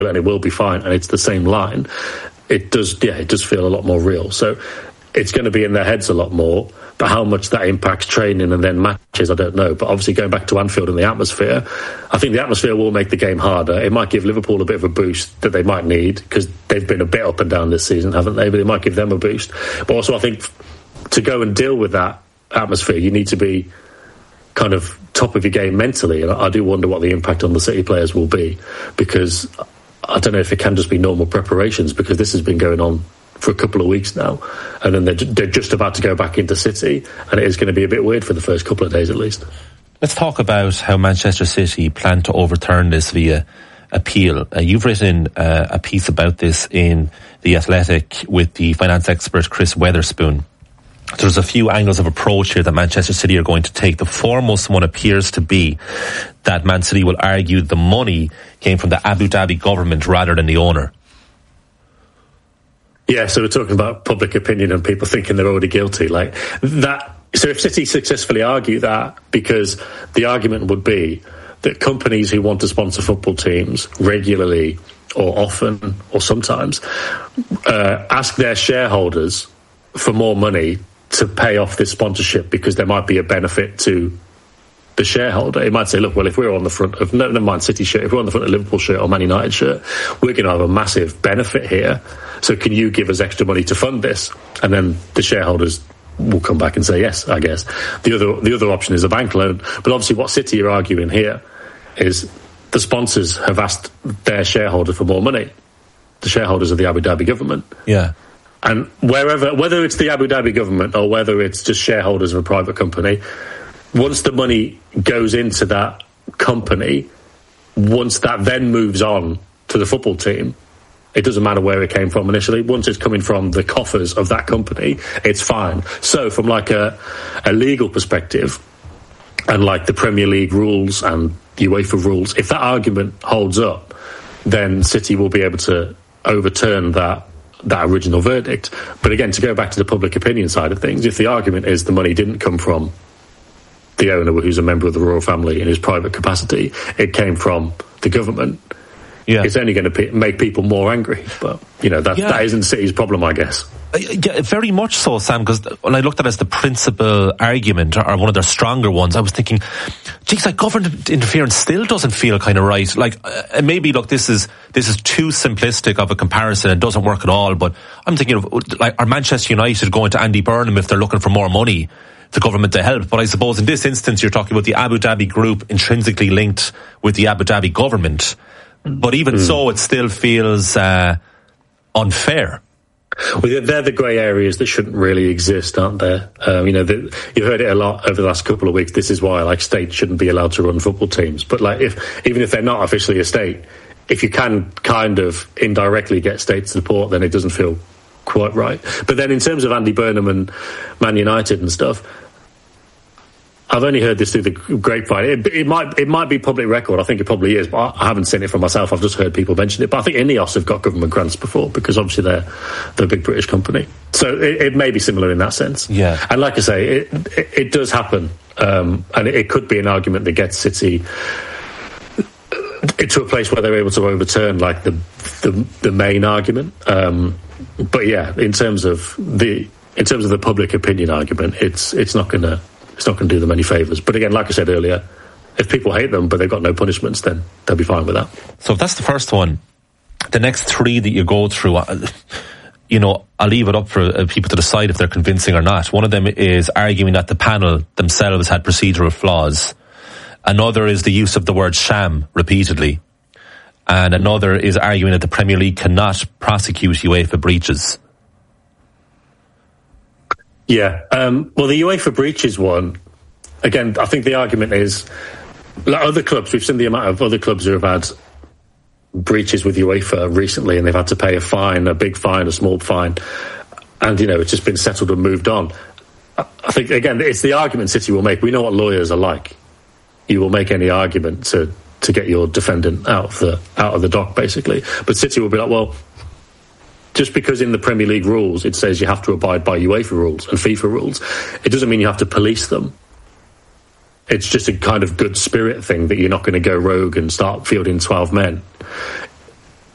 and it will be fine, and it's the same line, it does feel a lot more real. So it's going to be in their heads a lot more, but how much that impacts training and then matches, I don't know. But obviously going back to Anfield and the atmosphere, I think the atmosphere will make the game harder. It might give Liverpool a bit of a boost that they might need, because they've been a bit up and down this season, haven't they? But it might give them a boost. But also I think to go and deal with that atmosphere, you need to be kind of top of your game mentally, and I do wonder what the impact on the City players will be, because I don't know if it can just be normal preparations, because this has been going on for a couple of weeks now, and then they're just about to go back into City, and it is going to be a bit weird for the first couple of days at least. Let's talk about how Manchester City plan to overturn this via appeal. You've written a piece about this in The Athletic with the finance expert Chris Weatherspoon. There's a few angles of approach here that Manchester City are going to take. The foremost one appears to be that Man City will argue the money came from the Abu Dhabi government rather than the owner. Yeah, so we're talking about public opinion and people thinking they're already guilty. Like that. So if City successfully argue that, because the argument would be that companies who want to sponsor football teams regularly or often or sometimes ask their shareholders for more money to pay off this sponsorship, because there might be a benefit to the shareholder. It might say, look, well, if we're on the front of, never mind City shirt, if we're on the front of Liverpool shirt or Man United shirt, we're going to have a massive benefit here. So can you give us extra money to fund this? And then the shareholders will come back and say yes, I guess. The other option is a bank loan. But obviously what City are arguing here is the sponsors have asked their shareholder for more money, the shareholders of the Abu Dhabi government. Yeah. And whether it's the Abu Dhabi government or whether it's just shareholders of a private company, once the money goes into that company, once that then moves on to the football team, it doesn't matter where it came from initially. Once it's coming from the coffers of that company, it's fine. So from like a legal perspective, and like the Premier League rules and UEFA rules, if that argument holds up, then City will be able to overturn that original verdict. But again, to go back to the public opinion side of things, if the argument is the money didn't come from the owner who's a member of the royal family in his private capacity, it came from the government, it's only going to make people more angry. But, that isn't City's problem, I guess. Yeah, very much so, Sam, because when I looked at it as the principal argument, or one of their stronger ones, I was thinking, geez, like government interference still doesn't feel kind of right. Like, maybe, look, this is too simplistic of a comparison and doesn't work at all, but I'm thinking of, like, are Manchester United going to Andy Burnham if they're looking for more money, the government to help? But I suppose in this instance, you're talking about the Abu Dhabi group intrinsically linked with the Abu Dhabi government. But even so, it still feels unfair. Well, they're the grey areas that shouldn't really exist, aren't there? You've heard it a lot over the last couple of weeks. This is why, like, states shouldn't be allowed to run football teams. But like, even if they're not officially a state, if you can kind of indirectly get state support, then it doesn't feel quite right. But then in terms of Andy Burnham and Man United and stuff, I've only heard this through the grapevine. It might be public record. I think it probably is, but I haven't seen it for myself. I've just heard people mention it. But I think Ineos have got government grants before, because obviously they're a big British company. So it may be similar in that sense. Yeah. And like I say, it does happen. And it could be an argument that gets City to a place where they're able to overturn like the main argument. But yeah, in terms of the public opinion argument, it's not going to do them any favours. But again, like I said earlier, if people hate them but they've got no punishments, then they'll be fine with that. So if that's the first one, the next three that you go through, I'll leave it up for people to decide if they're convincing or not. One of them is arguing that the panel themselves had procedural flaws. Another is the use of the word sham repeatedly. And another is arguing that the Premier League cannot prosecute UEFA breaches. Yeah, well, the UEFA breaches one, again, I think the argument is, like other clubs, we've seen the amount of other clubs who have had breaches with UEFA recently, and they've had to pay a fine, a big fine, a small fine, and, it's just been settled and moved on. I think, again, it's the argument City will make. We know what lawyers are like. You will make any argument to get your defendant out of the dock, basically. But City will be like, well, just because in the Premier League rules it says you have to abide by UEFA rules and FIFA rules, it doesn't mean you have to police them. It's just a kind of good spirit thing that you're not going to go rogue and start fielding 12 men.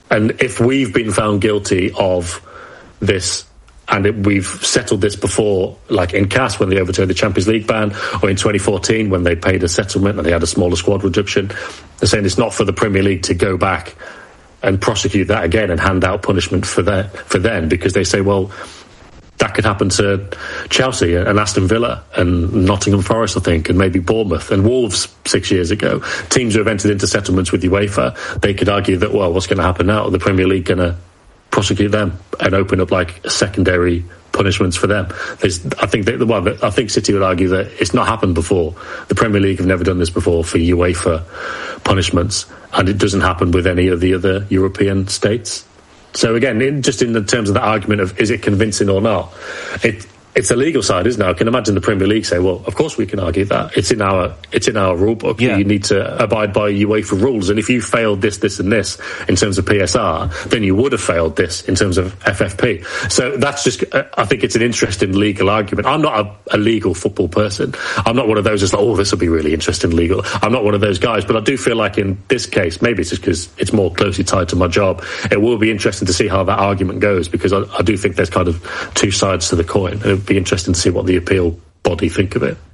And if we've been found guilty of this, and we've settled this before, like in CAS when they overturned the Champions League ban, or in 2014 when they paid a settlement and they had a smaller squad reduction, they're saying it's not for the Premier League to go back and prosecute that again and hand out punishment for them, because they say, well, that could happen to Chelsea and Aston Villa and Nottingham Forest, I think, and maybe Bournemouth and Wolves 6 years ago. Teams who have entered into settlements with UEFA, they could argue that, well, what's going to happen now? Are the Premier League going to prosecute them and open up like secondary punishments for them? I think City would argue that it's not happened before. The Premier League have never done this before for UEFA punishments, and it doesn't happen with any of the other European states. So again, just in the terms of the argument of is it convincing or not, it's a legal side, isn't it? I can imagine the Premier League say, well, of course we can argue that. It's in our rule book. Yeah. You need to abide by UEFA rules. And if you failed this, and this in terms of PSR, then you would have failed this in terms of FFP. So that's just, I think it's an interesting legal argument. I'm not a legal football person. I'm not one of those that's like, oh, this will be really interesting legal. I'm not one of those guys, but I do feel like in this case, maybe it's just because it's more closely tied to my job, it will be interesting to see how that argument goes, because I do think there's kind of two sides to the coin. And be interesting to see what the appeal body think of it.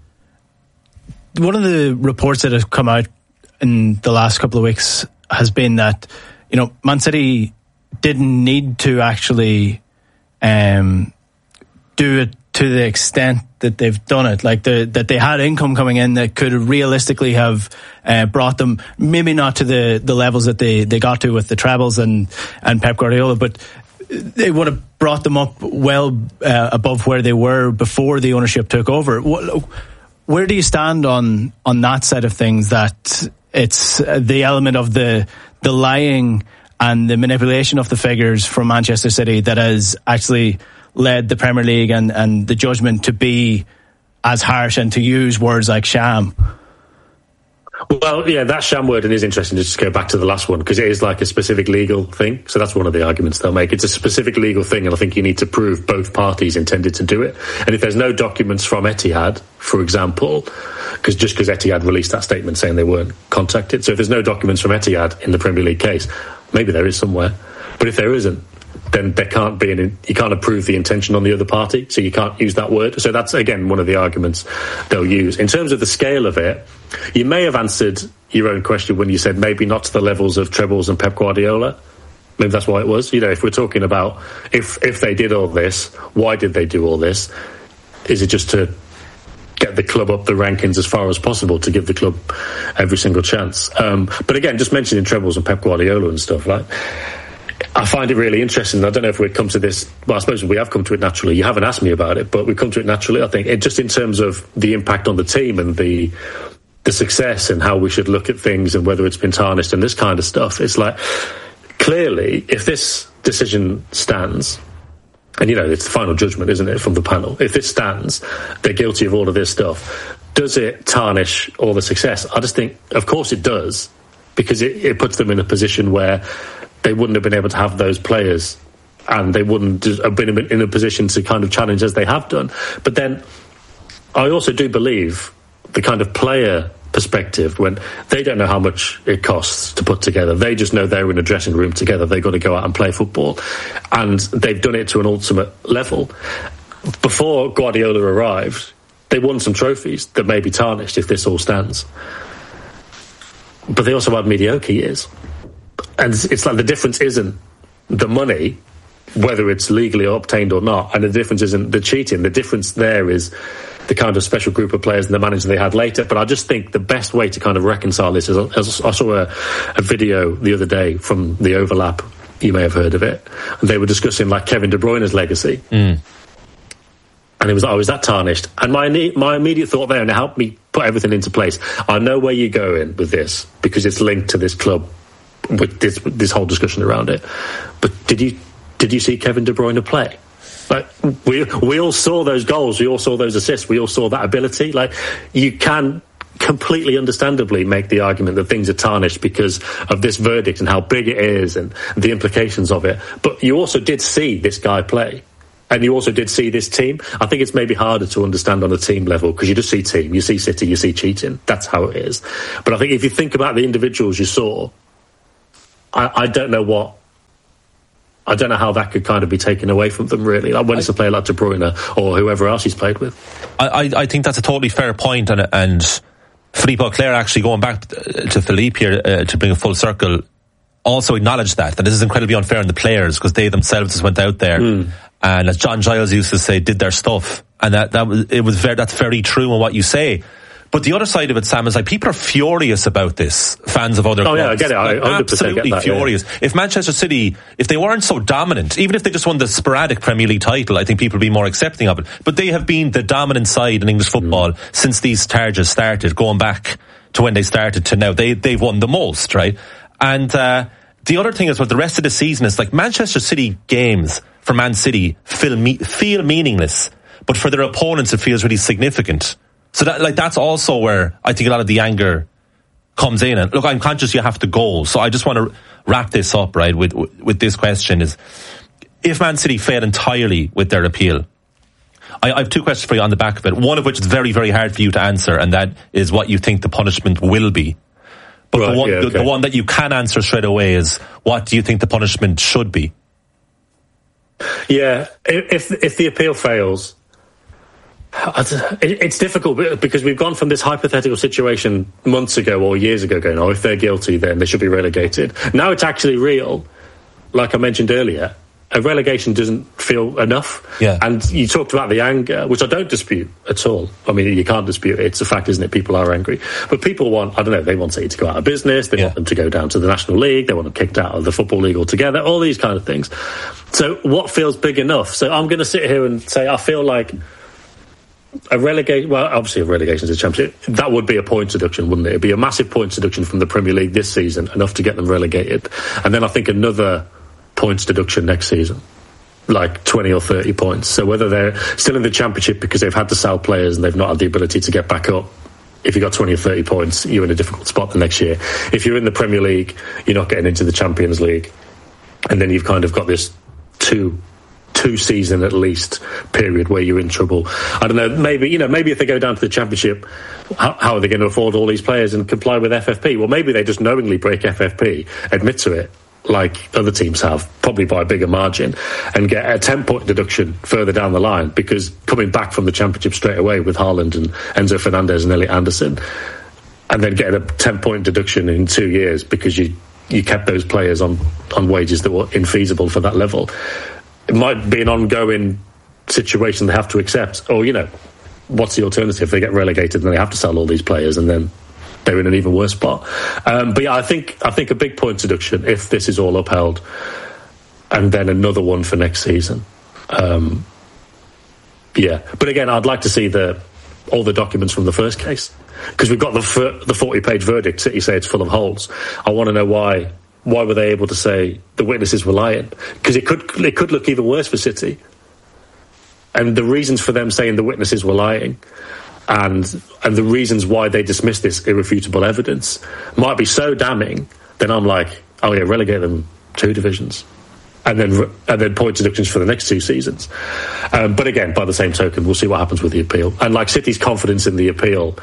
One of the reports that have come out in the last couple of weeks has been that, you know, Man City didn't need to actually do it to the extent that they've done it, like that they had income coming in that could realistically have brought them, maybe not to the levels that they got to with the trebles and Pep Guardiola, but they would have brought them up well above where they were before the ownership took over. Where do you stand on that side of things, that it's the element of the lying and the manipulation of the figures from Manchester City that has actually led the Premier League and the judgment to be as harsh and to use words like sham? Well, yeah, that sham word is interesting, just to go back to the last one, because it is like a specific legal thing. So that's one of the arguments they'll make. It's a specific legal thing, and I think you need to prove both parties intended to do it. And if there's no documents from Etihad, for example, because Etihad released that statement saying they weren't contacted. So if there's no documents from Etihad in the Premier League case, maybe there is somewhere. But if there isn't, then there can't be you can't approve the intention on the other party, so you can't use that word. So that's, again, one of the arguments they'll use. In terms of the scale of it, you may have answered your own question when you said maybe not to the levels of trebles and Pep Guardiola. Maybe that's why it was. You know, if we're talking about if they did all this, why did they do all this? Is it just to get the club up the rankings as far as possible, to give the club every single chance? But again, just mentioning trebles and Pep Guardiola and stuff, like, I find it really interesting. I don't know if we'd come to this. Well, I suppose we have come to it naturally. You haven't asked me about it, but we've come to it naturally. I think it just in terms of the impact on the team and the success and how we should look at things and whether it's been tarnished and this kind of stuff. It's like, clearly, if this decision stands, and, you know, it's the final judgment, isn't it, from the panel? If it stands, they're guilty of all of this stuff. Does it tarnish all the success? I just think, of course it does, because it puts them in a position where they wouldn't have been able to have those players, and they wouldn't have been in a position to kind of challenge as they have done. But then I also do believe the kind of player perspective, when they don't know how much it costs to put together. They just know they're in a dressing room together. They've got to go out and play football, and they've done it to an ultimate level. Before Guardiola arrived, they won some trophies that may be tarnished if this all stands. But they also had mediocre years. And it's like the difference isn't the money, whether it's legally obtained or not, and the difference isn't the cheating. The difference there is the kind of special group of players and the manager they had later. But I just think the best way to kind of reconcile this is, I saw a video the other day from The Overlap. You may have heard of it. And they were discussing like Kevin De Bruyne's legacy. And it was, is that tarnished? And my immediate thought there, and it helped me put everything into place, I know where you're going with this, because it's linked to this club with this whole discussion around it. But did you see Kevin De Bruyne play? Like, we all saw those goals, we all saw those assists, we all saw that ability. Like, you can completely understandably make the argument that things are tarnished because of this verdict and how big it is and the implications of it. But you also did see this guy play. And you also did see this team. I think it's maybe harder to understand on a team level, because you just see team, you see City, you see cheating. That's how it is. But I think if you think about the individuals you saw, I don't know what I don't know how that could kind of be taken away from them, really. Like when it's a player like De Bruyne or whoever else he's played with. I think that's a totally fair point, and Philippe Auclair, actually going back to Philippe here to bring a full circle, also acknowledged that this is incredibly unfair on the players because they themselves just went out there and, as John Giles used to say, did their stuff, and that's very true in what you say. But the other side of it, Sam, is like people are furious about this. Fans of other clubs. Yeah, I get it. I 100% absolutely get that, furious. Yeah. If Manchester City, if they weren't so dominant, even if they just won the sporadic Premier League title, I think people would be more accepting of it. But they have been the dominant side in English football since these charges started, going back to when they started to now. They've won the most, right? And the other thing is, with the rest of the season, is like Manchester City games for Man City feel meaningless, but for their opponents it feels really significant. So that's also where I think a lot of the anger comes in. And look, I'm conscious you have to go, so I just want to wrap this up, right, with this question is, if Man City fail entirely with their appeal, I have two questions for you on the back of it, one of which is very, very hard for you to answer, and that is what you think the punishment will be. But right, the one that you can answer straight away is, what do you think the punishment should be? Yeah, if the appeal fails, it's difficult because we've gone from this hypothetical situation months ago or years ago going, if they're guilty, then they should be relegated. Now it's actually real. Like I mentioned earlier, a relegation doesn't feel enough. Yeah. And you talked about the anger, which I don't dispute at all. I mean, you can't dispute it. It's a fact, isn't it? People are angry. But people want, I don't know, they want City to go out of business. They want them to go down to the National League. They want them kicked out of the Football League altogether. All these kind of things. So what feels big enough? So I'm going to sit here and say I feel like obviously a relegation to the Championship, that would be a points deduction, wouldn't it? It'd be a massive points deduction from the Premier League this season, enough to get them relegated. And then I think another points deduction next season, like 20 or 30 points. So whether they're still in the Championship because they've had to sell players and they've not had the ability to get back up, if you've got 20 or 30 points, you're in a difficult spot the next year. If you're in the Premier League, you're not getting into the Champions League. And then you've kind of got this two season at least period where you're in trouble. I don't know, maybe if they go down to the Championship, how are they going to afford all these players and comply with FFP? Well, maybe they just knowingly break FFP, admit to it, like other teams have, probably by a bigger margin, and get a 10-point deduction further down the line, because coming back from the Championship straight away with Haaland and Enzo Fernandez and Elliot Anderson, and then get a 10-point deduction in 2 years because you kept those players on wages that were infeasible for that level. It might be an ongoing situation they have to accept. Or, what's the alternative? They get relegated and they have to sell all these players, and then they're in an even worse spot. But yeah, I think a big point deduction if this is all upheld, and then another one for next season. But again, I'd like to see all the documents from the first case, because we've got the 40-page verdict. City say it's full of holes. I want to know why. Why were they able to say the witnesses were lying? Because it could look even worse for City. And the reasons for them saying the witnesses were lying, and the reasons why they dismissed this irrefutable evidence might be so damning, then I'm like, relegate them 2 divisions. And then point deductions for the next 2 seasons. But again, by the same token, we'll see what happens with the appeal. And like City's confidence in the appeal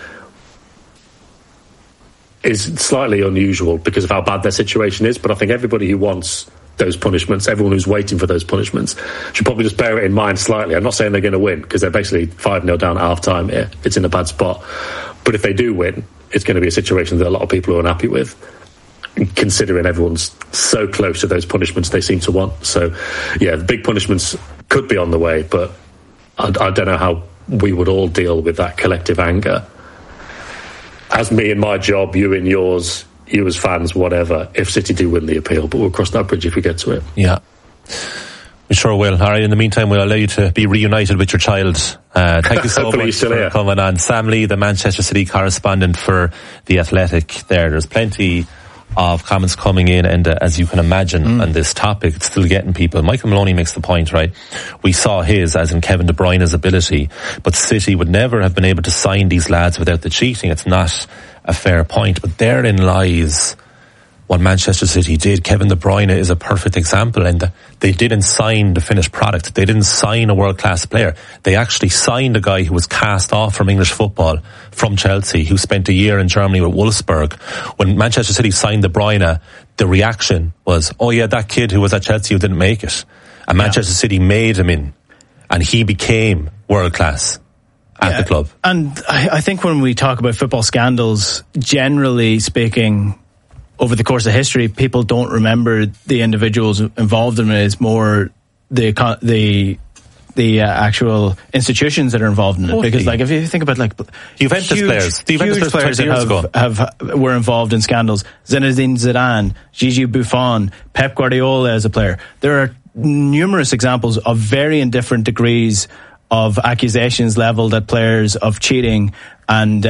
is slightly unusual because of how bad their situation is. But I think everybody who wants those punishments, everyone who's waiting for those punishments, should probably just bear it in mind slightly. I'm not saying they're going to win, because they're basically 5-0 down at half-time here. It's in a bad spot. But if they do win, it's going to be a situation that a lot of people are unhappy with, considering everyone's so close to those punishments they seem to want. So, yeah, the big punishments could be on the way, but I don't know how we would all deal with that collective anger. As me in my job, you in yours, you as fans, whatever, if City do win the appeal. But we'll cross that bridge if we get to it. Yeah, we sure will. All right, in the meantime, we'll allow you to be reunited with your child. Thank you so much for coming on. Sam Lee, the Manchester City correspondent for The Athletic there. There's plenty of comments coming in, and as you can imagine on this topic, it's still getting people. Michael Maloney makes the point, right? We saw his, as in Kevin De Bruyne's ability, but City would never have been able to sign these lads without the cheating. It's not a fair point, but therein lies what Manchester City did. Kevin De Bruyne is a perfect example, and they didn't sign the finished product. They didn't sign a world-class player. They actually signed a guy who was cast off from English football, from Chelsea, who spent a year in Germany with Wolfsburg. When Manchester City signed De Bruyne, the reaction was, oh yeah, that kid who was at Chelsea who didn't make it. And Manchester City made him in, and he became world-class at the club. And I think when we talk about football scandals, generally speaking, over the course of history, people don't remember the individuals involved in it. It's more the actual institutions that are involved in it. Because, like, if you think about like Juventus players, the Juventus players that were involved in scandals, Zinedine Zidane, Gigi Buffon, Pep Guardiola as a player. There are numerous examples of varying different degrees of accusations leveled at players of cheating and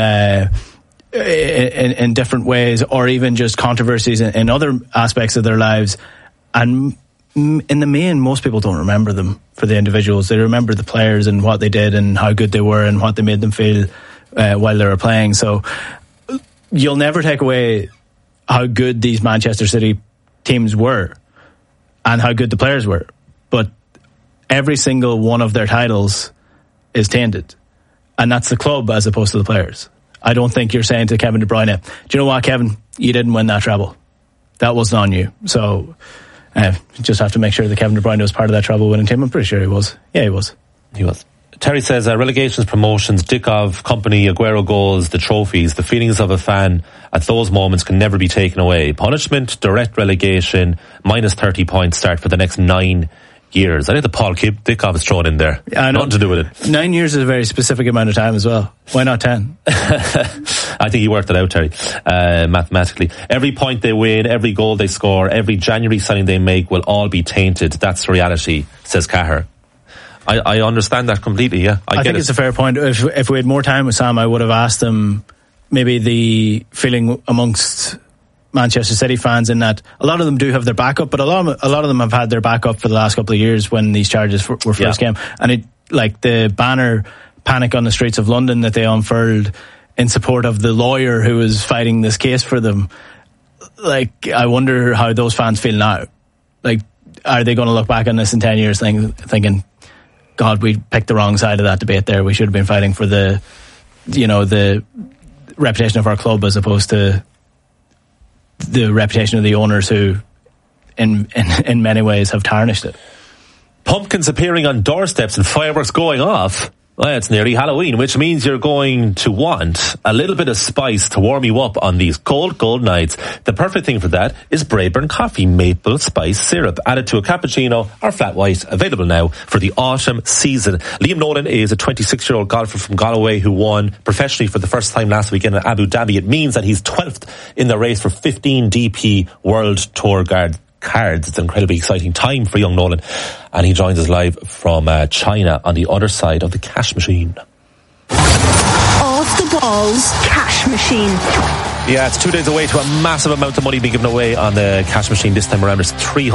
in different ways, or even just controversies in other aspects of their lives. And in the main, most people don't remember them for the individuals. They remember the players and what they did and how good they were and what they made them feel while they were playing. So you'll never take away how good these Manchester City teams were and how good the players were. But every single one of their titles is tainted. And that's the club as opposed to the players. I don't think you're saying to Kevin De Bruyne, do you know what, Kevin? You didn't win that treble. That wasn't on you. So just have to make sure that Kevin De Bruyne was part of that treble winning team. I'm pretty sure he was. Yeah, he was. He was. Terry says, relegations, promotions, Dickov, company, Aguero goals, the trophies, the feelings of a fan at those moments can never be taken away. Punishment, direct relegation, minus 30 points start for the next 9 years. I think the Paul Dickov is thrown in there. Yeah, nothing to do with it. 9 years is a very specific amount of time as well. Why not 10? I think he worked it out, Terry, mathematically. Every point they win, every goal they score, every January signing they make will all be tainted. That's reality, says Cahir. I understand that completely, yeah. I think it's a fair point. If we had more time with Sam, I would have asked him maybe the feeling amongst Manchester City fans in that a lot of them do have their backup, but a lot of them have had their backup for the last couple of years when these charges were first came. And it, like the banner Panic on the Streets of London that they unfurled in support of the lawyer who was fighting this case for them. Like, I wonder how those fans feel now. Like, are they going to look back on this in 10 years thinking, God, we picked the wrong side of that debate there. We should have been fighting for the reputation of our club as opposed to the reputation of the owners who in many ways have tarnished it. Pumpkins appearing on doorsteps and fireworks going off. Well, it's nearly Halloween, which means you're going to want a little bit of spice to warm you up on these cold, cold nights. The perfect thing for that is Braeburn Coffee Maple Spice Syrup, added to a cappuccino or flat white, available now for the autumn season. Liam Nolan is a 26-year-old golfer from Galway who won professionally for the first time last weekend in Abu Dhabi. It means that he's 12th in the race for 15 DP World Tour cards. It's an incredibly exciting time for young Nolan, and he joins us live from China on the other side of the cash machine. Off the Balls Cash Machine. Yeah, it's 2 days away to a massive amount of money being given away on the cash machine this time around. It's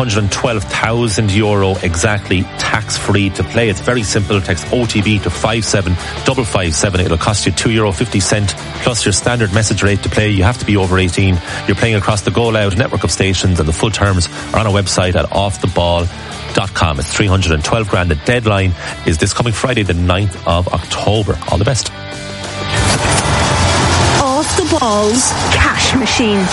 €312,000 exactly, tax-free to play. It's very simple. Text OTB to 57557. It'll cost you €2.50 plus your standard message rate to play. You have to be over 18. You're playing across the Go Loud network of stations, and the full terms are on our website at offtheball.com. It's 312 grand. The deadline is this coming Friday, the 9th of October. All the best. Off the Balls Cash Machine.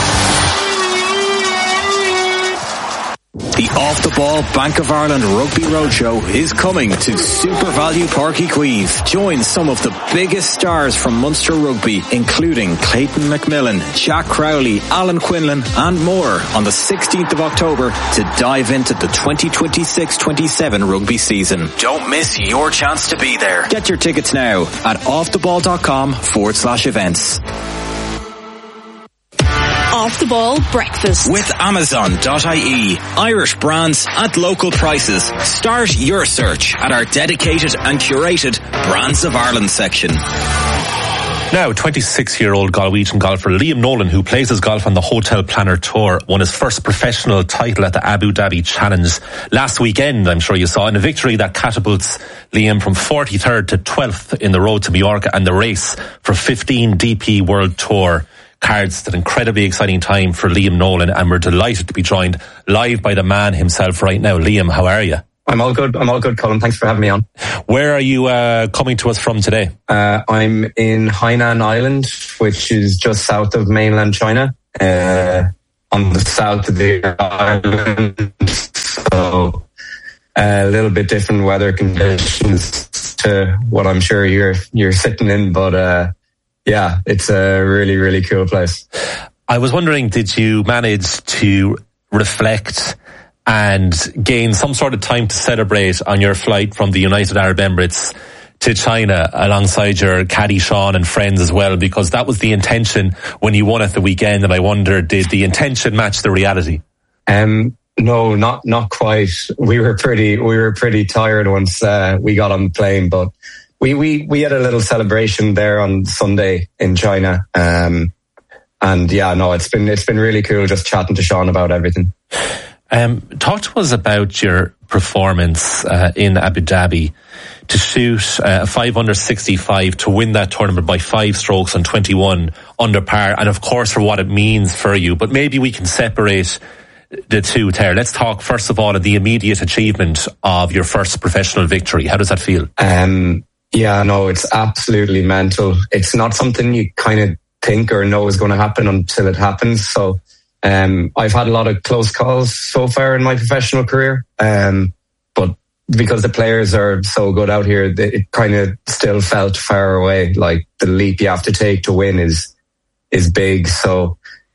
The Off the Ball Bank of Ireland Rugby Roadshow is coming to Super Value Park Queeve. Join some of the biggest stars from Munster Rugby, including Clayton McMillan, Jack Crowley, Alan Quinlan and more on the 16th of October to dive into the 2026-27 rugby season. Don't miss your chance to be there. Get your tickets now at offtheball.com/events. Off the Ball Breakfast with Amazon.ie. Irish brands at local prices. Start your search at our dedicated and curated Brands of Ireland section. Now, 26-year-old Galwegian golfer Liam Nolan, who plays his golf on the Hotel Planner Tour, won his first professional title at the Abu Dhabi Challenge last weekend, I'm sure you saw, in a victory that catapults Liam from 43rd to 12th in the road to Mallorca and the race for 15 DP World Tour cards. It's an incredibly exciting time for Liam Nolan, and we're delighted to be joined live by the man himself right now. Liam, how are you? I'm all good, Colin. Thanks for having me on. Where are you coming to us from today? I'm in Hainan Island, which is just south of mainland China, on the south of the island. So a little bit different weather conditions to what I'm sure you're sitting in, but yeah, it's a really, really cool place. I was wondering, did you manage to reflect and gain some sort of time to celebrate on your flight from the United Arab Emirates to China alongside your caddy Sean and friends as well? Because that was the intention when you won at the weekend, and I wonder, did the intention match the reality? No, not quite. We were pretty tired once we got on the plane, but we had a little celebration there on Sunday in China. And yeah, no, it's been really cool just chatting to Sean about everything. Talk to us about your performance in Abu Dhabi to shoot a 5 under 65 to win that tournament by 5 strokes on 21 under par, and of course for what it means for you. But maybe we can separate the two there. Let's talk first of all of the immediate achievement of your first professional victory. How does that feel? Yeah, no, it's absolutely mental. It's not something you kind of think or know is going to happen until it happens. So I've had a lot of close calls so far in my professional career, but because the players are so good out here, it kind of still felt far away. Like the leap you have to take to win is big. So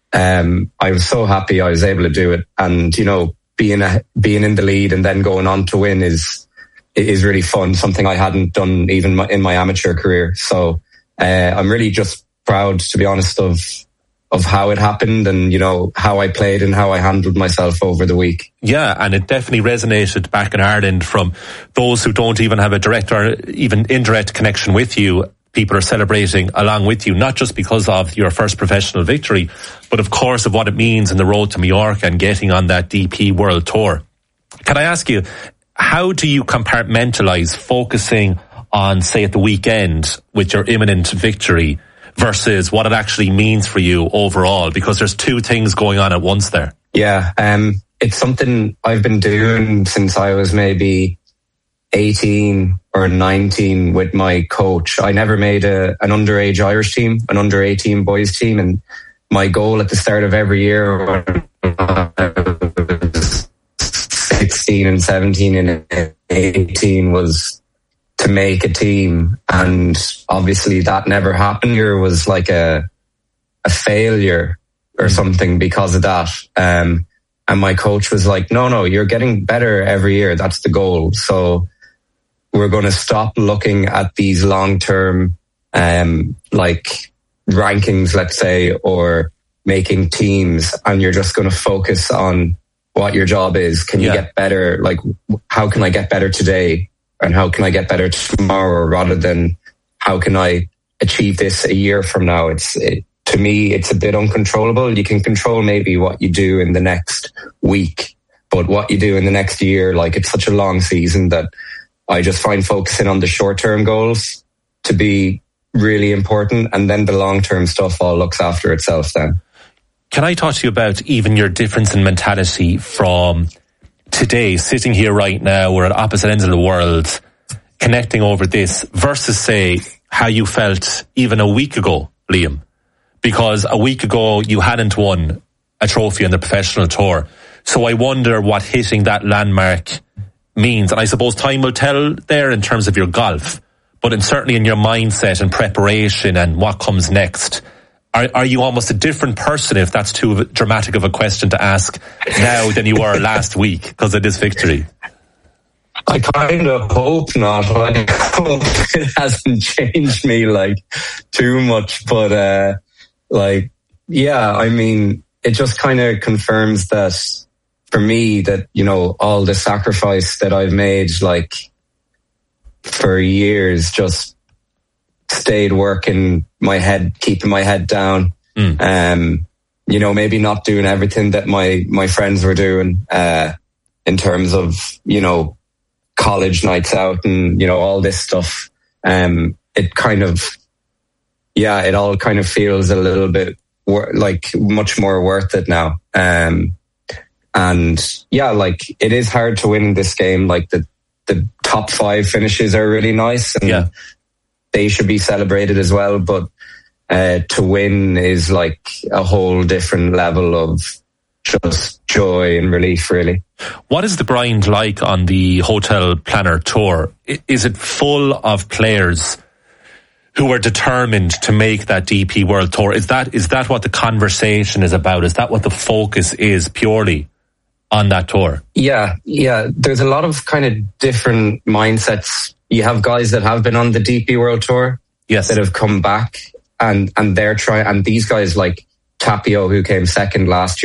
I was so happy I was able to do it, and you know, being in the lead and then going on to win is really fun. Something I hadn't done even in my amateur career. So I'm really just proud, to be honest, of how it happened, and you know, how I played and how I handled myself over the week. Yeah, and it definitely resonated back in Ireland from those who don't even have a direct or even indirect connection with you. People are celebrating along with you, not just because of your first professional victory, but of course of what it means in the road to Mallorca and getting on that DP World Tour. Can I ask you, how do you compartmentalize focusing on, say, at the weekend with your imminent victory versus what it actually means for you overall? Because there's two things going on at once there. Yeah, it's something I've been doing since I was maybe 18 or 19 with my coach. I never made an underage Irish team, an under 18 boys team, and my goal at the start of every year when I was 16 and 17 and 18 was to make a team, and obviously that never happened. It was like a failure or something because of that. And my coach was like, no, you're getting better every year. That's the goal. So we're going to stop looking at these long-term, like rankings, let's say, or making teams, and you're just going to focus on what your job is. Can you get better? Like, how can I get better today? And how can I get better tomorrow, rather than how can I achieve this a year from now? To me, it's a bit uncontrollable. You can control maybe what you do in the next week, but what you do in the next year, like, it's such a long season that I just find focusing on the short-term goals to be really important, and then the long-term stuff all looks after itself then. Can I talk to you about even your difference in mentality from today, sitting here right now, we're at opposite ends of the world, connecting over this, versus, say, how you felt even a week ago, Liam? Because a week ago, you hadn't won a trophy on the professional tour. So I wonder what hitting that landmark means. And I suppose time will tell there in terms of your golf, but certainly in your mindset and preparation and what comes next. Are you almost a different person, if that's too dramatic of a question to ask now, than you were last week because of this victory? I kind of hope not. I hope it hasn't changed me like too much, but yeah, I mean, it just kind of confirms that for me, that, you know, all the sacrifice that I've made, like, for years, just stayed working my head, keeping my head down. You know, maybe not doing everything that my friends were doing, in terms of, you know, college nights out and, you know, all this stuff. It kind of, yeah, it all kind of feels a little bit like much more worth it now. And yeah, like it is hard to win this game. Like the top 5 finishes are really nice, and they should be celebrated as well. But to win is like a whole different level of just joy and relief, really. What is the grind like on the Hotel Planner Tour? Is it full of players who are determined to make that DP World Tour? Is that what the conversation is about? Is that what the focus is purely on that tour? Yeah. There's a lot of kind of different mindsets. You have guys that have been on the DP World Tour, yes, that have come back and they're trying. And these guys like Tapio, who came second last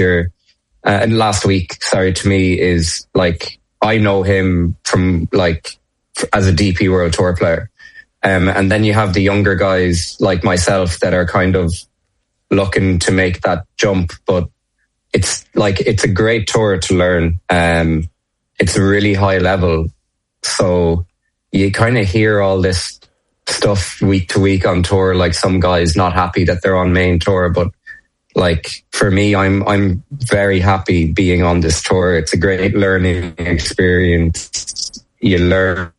week, to me is like, I know him from like as a DP World Tour player. And then you have the younger guys like myself that are kind of looking to make that jump, but it's a great tour to learn. It's a really high level. So you kind of hear all this stuff week to week on tour, like some guys not happy that they're on main tour, but like for me, I'm very happy being on this tour. It's a great learning experience. You learn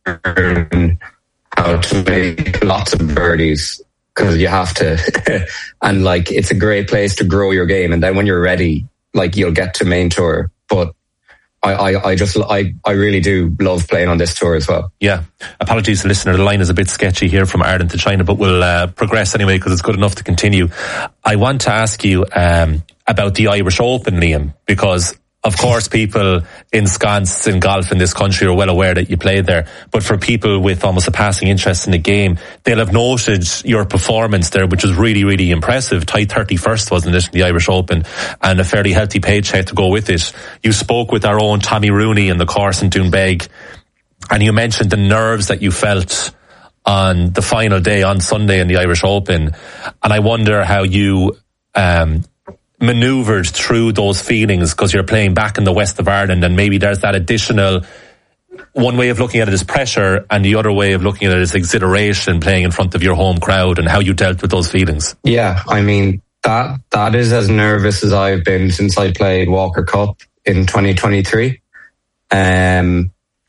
how to make lots of birdies because you have to, and like it's a great place to grow your game. And then when you're ready, like you'll get to main tour. But I really do love playing on this tour as well. Yeah. Apologies, listener. The line is a bit sketchy here from Ireland to China, but we'll progress anyway because it's good enough to continue. I want to ask you about the Irish Open, Liam, because of course people ensconced in golf in this country are well aware that you played there. But for people with almost a passing interest in the game, they'll have noted your performance there, which was really, really impressive. Tied 31st, wasn't it, in the Irish Open, and a fairly healthy paycheck to go with it. You spoke with our own Tommy Rooney in the course in Doonbeg, and you mentioned the nerves that you felt on the final day on Sunday in the Irish Open. And I wonder how you manoeuvred through those feelings, because you're playing back in the west of Ireland, and maybe there's that additional, one way of looking at it is pressure, and the other way of looking at it is exhilaration, playing in front of your home crowd, and how you dealt with those feelings. Yeah, I mean, that is as nervous as I've been since I played Walker Cup in 2023. And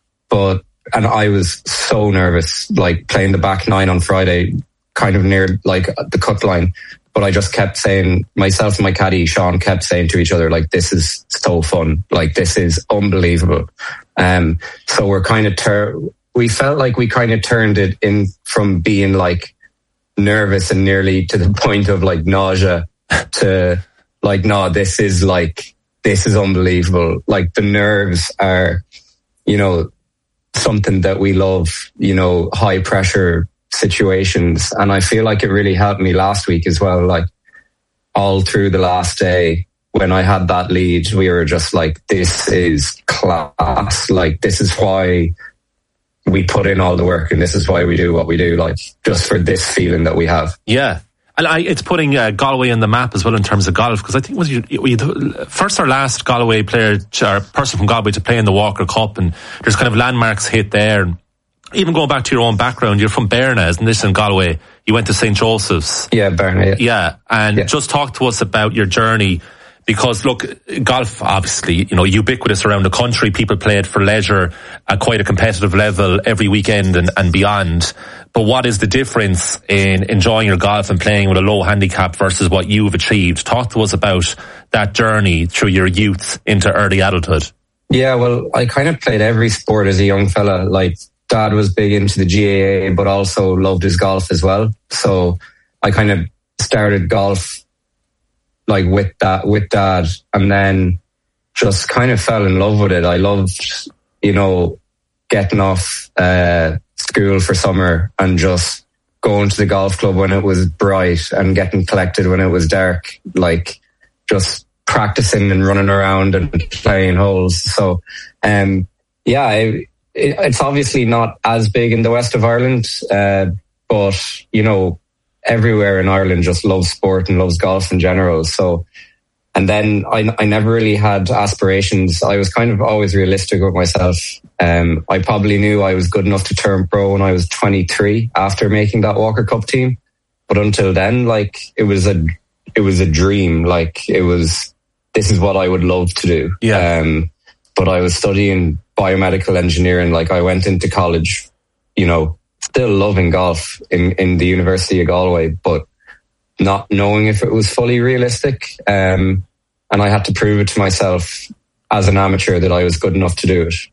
I was so nervous, like playing the back 9 on Friday, kind of near like the cut line. But I just kept saying, myself and my caddy, Sean, kept saying to each other, like, this is so fun. Like, this is unbelievable. So we're kind of, we felt like we kind of turned it in from being like nervous and nearly to the point of like nausea to like, no, this is unbelievable. Like the nerves are, you know, something that we love, you know, high pressure situations. And I feel like it really helped me last week as well. Like all through the last day when I had that lead, we were just like, this is class. Like this is why we put in all the work and this is why we do what we do, like just for this feeling that we have. Yeah. And it's putting Galway on the map as well in terms of golf, because I think it was you first or last Galway player or person from Galway to play in the Walker Cup, and there's kind of landmarks hit there. Even going back to your own background, you're from Berna, isn't this, in Galway? You went to St. Joseph's. Yeah, Berna. Yeah, and just talk to us about your journey, because look, golf, obviously, you know, ubiquitous around the country. People play it for leisure at quite a competitive level every weekend and beyond. But what is the difference in enjoying your golf and playing with a low handicap versus what you've achieved? Talk to us about that journey through your youth into early adulthood. Yeah, well, I kind of played every sport as a young fella. Like, Dad was big into the GAA, but also loved his golf as well. So I kind of started golf like with Dad, and then just kind of fell in love with it. I loved, you know, getting off school for summer and just going to the golf club when it was bright and getting collected when it was dark, like just practicing and running around and playing holes. So, it's obviously not as big in the west of Ireland, but, you know, everywhere in Ireland just loves sport and loves golf in general. So, and then I never really had aspirations. I was kind of always realistic with myself. I probably knew I was good enough to turn pro when I was 23 after making that Walker Cup team. But until then, like, it was a a dream. Like this is what I would love to do. Yeah. But I was studying biomedical engineering. Like I went into college, still loving golf in the University of Galway, but not knowing if it was fully realistic. And I had to prove it to myself as an amateur that I was good enough to do it.